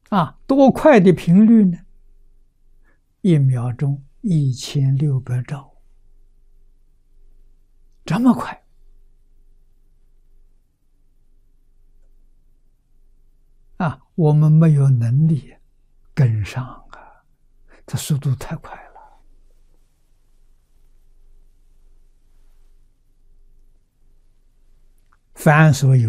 多快的频率呢？1秒钟1600兆，这么快我们没有能力跟上这速度太快了。凡所有